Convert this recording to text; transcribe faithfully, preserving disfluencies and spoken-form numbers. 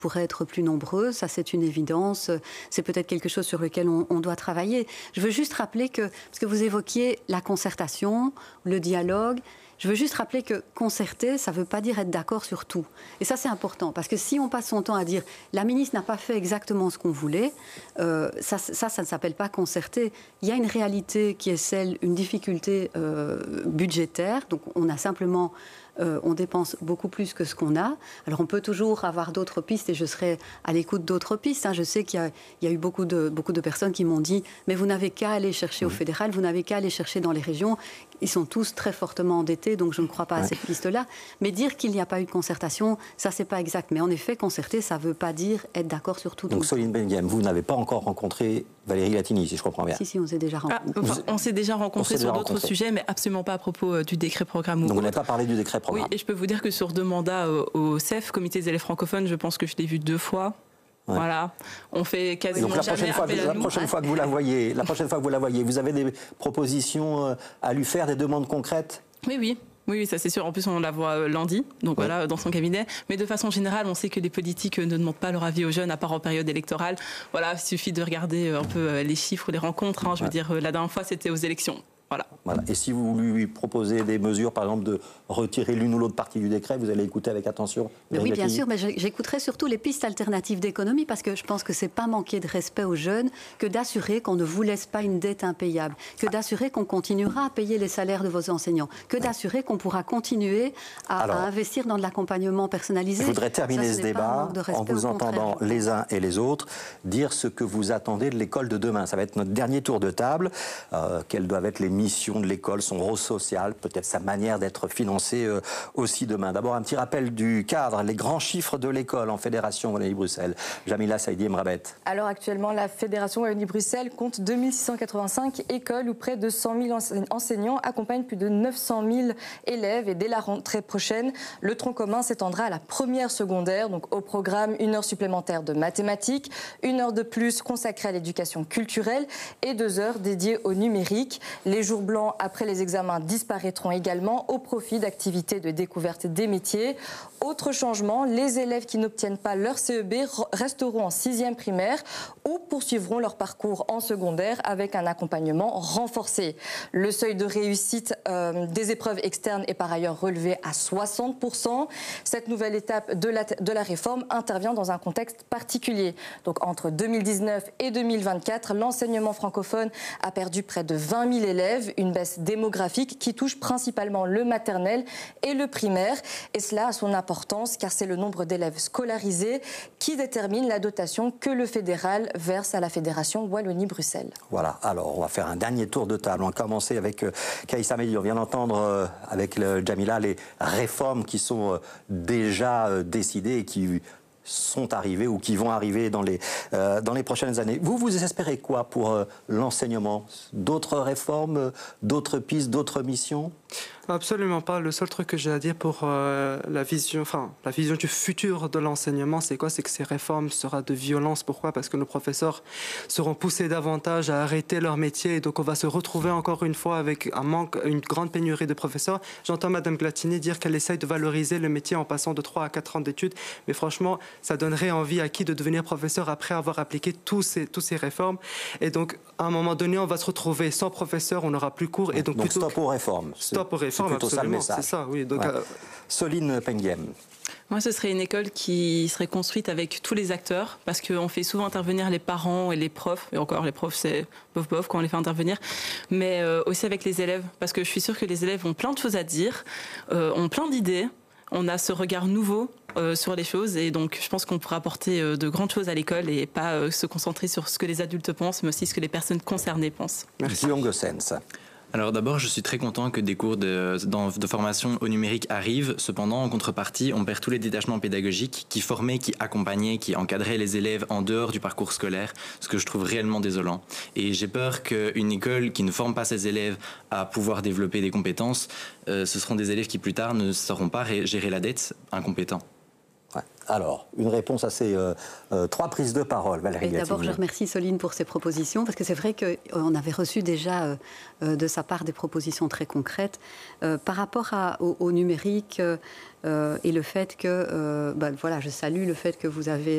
pourraient être plus nombreuses, ça c'est une évidence, c'est peut-être quelque chose sur lequel on, on doit travailler. Je veux juste rappeler que, parce que vous évoquiez la concertation, le dialogue, je veux juste rappeler que concerter, ça ne veut pas dire être d'accord sur tout. Et ça, c'est important, parce que si on passe son temps à dire « la ministre n'a pas fait exactement ce qu'on voulait euh, », ça, ça, ça ne s'appelle pas concerter. Il y a une réalité qui est celle, une difficulté euh, budgétaire, donc on a simplement... Euh, on dépense beaucoup plus que ce qu'on a. Alors on peut toujours avoir d'autres pistes et je serai à l'écoute d'autres pistes. Hein. Je sais qu'il y a, il y a eu beaucoup de, beaucoup de personnes qui m'ont dit « mais vous n'avez qu'à aller chercher mmh. au fédéral, vous n'avez qu'à aller chercher dans les régions ». Ils sont tous très fortement endettés, donc je ne crois pas ouais. à cette piste-là. Mais dire qu'il n'y a pas eu de concertation, ça, c'est pas exact. Mais en effet, concerter, ça ne veut pas dire être d'accord sur tout. Donc, Soline Benguem, vous n'avez pas encore rencontré Valérie Latini, si je comprends bien. Si, si, on s'est déjà rencontrés. Ah, enfin, on s'est déjà rencontrés sur d'autres sujets, mais absolument pas à propos euh, du décret programme. Donc, vous n'avez pas parlé du décret programme. Oui, et je peux vous dire que sur deux mandats euh, au C E F, Comité des élèves francophones, je pense que je l'ai vu deux fois. Ouais. Voilà, on fait quasiment Donc la jamais prochaine fois, appel à la nous. prochaine fois que vous la voyez, la prochaine fois que vous la voyez, vous avez des propositions à lui faire, des demandes concrètes? Oui, oui. Oui, ça c'est sûr. En plus, on la voit lundi, donc ouais. voilà, dans son cabinet. Mais de façon générale, on sait que les politiques ne demandent pas leur avis aux jeunes, à part en période électorale. Voilà, il suffit de regarder un peu les chiffres, les rencontres. Hein. Je veux ouais. dire, la dernière fois, c'était aux élections. Voilà. Voilà. Et si vous lui proposez des mesures, par exemple, de retirer l'une ou l'autre partie du décret, vous allez écouter avec attention? Mais oui, bien sûr, mais j'écouterai surtout les pistes alternatives d'économie, parce que je pense que c'est pas manquer de respect aux jeunes que d'assurer qu'on ne vous laisse pas une dette impayable, que d'assurer qu'on continuera à payer les salaires de vos enseignants, que d'assurer qu'on pourra continuer à, Alors, à investir dans de l'accompagnement personnalisé. Je voudrais terminer Ça, ce, ce débat en vous entendant les uns et les autres dire ce que vous attendez de l'école de demain. Ça va être notre dernier tour de table. Euh, quelles doivent être les mission de l'école, son rôle social, peut-être sa manière d'être financée euh, aussi demain. D'abord, un petit rappel du cadre, les grands chiffres de l'école en Fédération Wallonie-Bruxelles. Jamila Saïdi Emrabet. Alors actuellement, la Fédération Wallonie-Bruxelles compte deux mille six cent quatre-vingt-cinq écoles où près de cent mille enseignants accompagnent plus de neuf cent mille élèves. Et dès la rentrée prochaine, le tronc commun s'étendra à la première secondaire. Donc au programme, une heure supplémentaire de mathématiques, une heure de plus consacrée à l'éducation culturelle et deux heures dédiées au numérique. Les jours blancs après les examens disparaîtront également au profit d'activités de découverte des métiers. Autre changement, les élèves qui n'obtiennent pas leur C E B resteront en sixième primaire ou poursuivront leur parcours en secondaire avec un accompagnement renforcé. Le seuil de réussite euh, des épreuves externes est par ailleurs relevé à soixante pour cent. Cette nouvelle étape de la, de la réforme intervient dans un contexte particulier. Donc entre deux mille dix-neuf et deux mille vingt-quatre, l'enseignement francophone a perdu près de vingt mille élèves, une baisse démographique qui touche principalement le maternel et le primaire. Et cela a son importance car c'est le nombre d'élèves scolarisés qui détermine la dotation que le fédéral verse à la Fédération Wallonie-Bruxelles. Voilà, alors on va faire un dernier tour de table. On va commencer avec euh, Kaïssa Mehdi. On vient d'entendre euh, avec le Jamila les réformes qui sont euh, déjà euh, décidées et qui sont arrivées ou qui vont arriver dans les, euh, dans les prochaines années. Vous, vous espérez quoi pour euh, l'enseignement? D'autres réformes, euh, d'autres pistes, d'autres missions? Absolument pas. Le seul truc que j'ai à dire pour euh, la vision, enfin la vision du futur de l'enseignement, c'est quoi? C'est que ces réformes seront de violence. Pourquoi? Parce que nos professeurs seront poussés davantage à arrêter leur métier, et donc on va se retrouver encore une fois avec un manque, une grande pénurie de professeurs. J'entends Madame Glatini dire qu'elle essaye de valoriser le métier en passant de trois à quatre ans d'études, mais franchement, ça donnerait envie à qui de devenir professeur après avoir appliqué tous ces, tous ces réformes. Et donc, à un moment donné, on va se retrouver sans professeur, on n'aura plus cours. Et donc, donc plutôt stop aux réformes. Stop aux réformes. C'est plutôt ça le message. C'est ça, oui. Donc, ouais. euh... Soline Benguem. Moi, ce serait une école qui serait construite avec tous les acteurs, parce qu'on fait souvent intervenir les parents et les profs, et encore les profs, c'est bof bof quand on les fait intervenir, mais euh, aussi avec les élèves, parce que je suis sûre que les élèves ont plein de choses à dire, euh, ont plein d'idées, on a ce regard nouveau euh, sur les choses, et donc je pense qu'on pourra apporter euh, de grandes choses à l'école et pas euh, se concentrer sur ce que les adultes pensent, mais aussi ce que les personnes concernées pensent. Merci. Gossens. Alors d'abord, je suis très content que des cours de, de, de formation au numérique arrivent. Cependant, en contrepartie, on perd tous les détachements pédagogiques qui formaient, qui accompagnaient, qui encadraient les élèves en dehors du parcours scolaire, ce que je trouve réellement désolant. Et j'ai peur qu'une école qui ne forme pas ses élèves à pouvoir développer des compétences, euh, ce seront des élèves qui plus tard ne sauront pas gérer la dette, incompétents. Ouais. Alors, une réponse à ces euh, euh, trois prises de parole, Valérie Latini. D'abord, je remercie Soline pour ses propositions, parce que c'est vrai qu'on avait reçu déjà euh, euh, de sa part des propositions très concrètes. Euh, par rapport à, au, au numérique euh, et le fait que, euh, ben, voilà, je salue le fait que vous avez